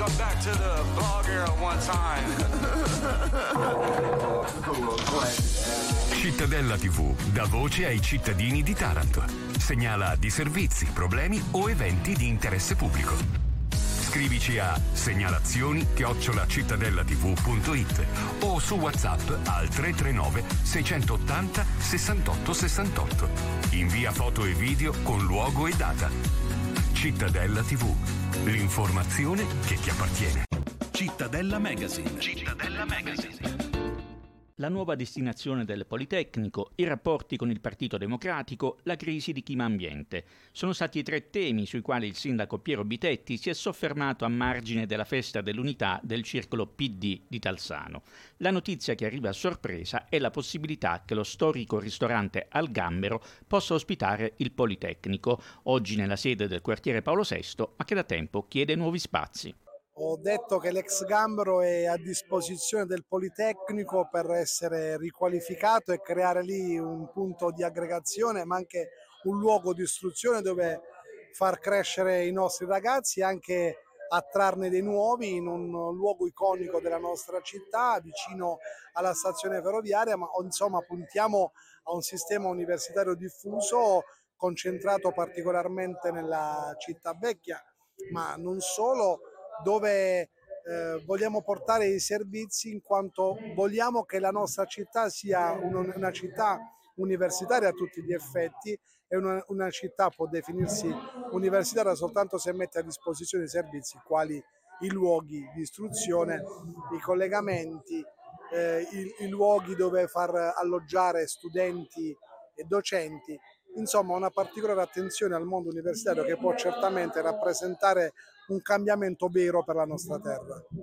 go back to the blog era one time. Cittadella TV dà voce ai cittadini di Taranto. Segnala disservizi, problemi o eventi di interesse pubblico. Scrivici a segnalazioni@cittadellatv.it o su WhatsApp al 339 680 68 68. Invia foto e video con luogo e data. Cittadella TV, l'informazione che ti appartiene. Cittadella Magazine. Cittadella Magazine. La nuova destinazione del Politecnico, i rapporti con il Partito Democratico, la crisi di Clima Ambiente. Sono stati i 3 temi sui quali il sindaco Piero Bitetti si è soffermato a margine della festa dell'unità del circolo PD di Talsano. La notizia che arriva a sorpresa è la possibilità che lo storico ristorante Al Gambero possa ospitare il Politecnico, oggi nella sede del quartiere Paolo VI, ma che da tempo chiede nuovi spazi. Ho detto che l'ex Gambero è a disposizione del Politecnico per essere riqualificato e creare lì un punto di aggregazione, ma anche un luogo di istruzione dove far crescere i nostri ragazzi e anche attrarne dei nuovi in un luogo iconico della nostra città, vicino alla stazione ferroviaria, ma insomma puntiamo a un sistema universitario diffuso, concentrato particolarmente nella città vecchia, ma non solo, dove vogliamo portare i servizi in quanto vogliamo che la nostra città sia una città universitaria a tutti gli effetti, e una città può definirsi universitaria soltanto se mette a disposizione i servizi quali i luoghi di istruzione, i collegamenti, i luoghi dove far alloggiare studenti e docenti. Insomma, una particolare attenzione al mondo universitario che può certamente rappresentare un cambiamento vero per la nostra terra.